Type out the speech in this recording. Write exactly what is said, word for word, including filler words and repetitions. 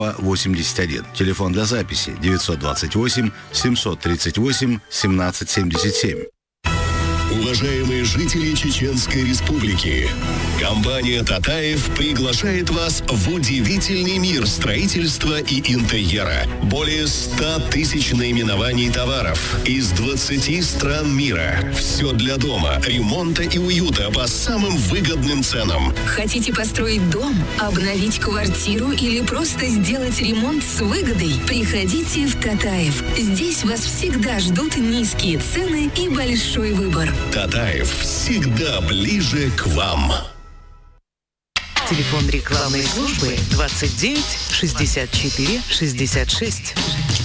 восемьдесят один. Телефон для записи девятьсот двадцать восемь семьсот тридцать восемь семнадцать семьдесят семь. Уважаемые жители Чеченской Республики, компания «Татаев» приглашает вас в удивительный мир строительства и интерьера. Более ста тысяч наименований товаров из двадцати стран мира. Все для дома, ремонта и уюта по самым выгодным ценам. Хотите построить дом, обновить квартиру или просто сделать ремонт с выгодой? Приходите в «Татаев». Здесь вас всегда ждут низкие цены и большой выбор. «Татаев» всегда ближе к вам. Телефон рекламной службы двадцать девять шестьдесят четыре шестьдесят шесть.